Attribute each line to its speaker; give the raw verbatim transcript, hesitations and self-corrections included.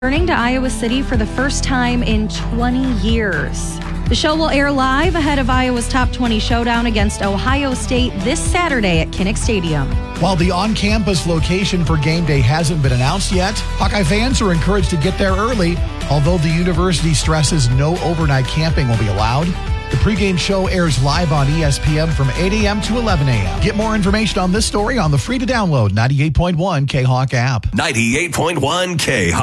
Speaker 1: Returning to Iowa City for the first time in twenty years. The show will air live ahead of Iowa's Top twenty showdown against Ohio State this Saturday at Kinnick Stadium.
Speaker 2: While the on-campus location for game day hasn't been announced yet, Hawkeye fans are encouraged to get there early, although the university stresses no overnight camping will be allowed. The pregame show airs live on E S P N from eight a.m. to eleven a.m. Get more information on this story on the free-to-download ninety-eight point one K-Hawk app.
Speaker 3: ninety-eight point one K-Hawk.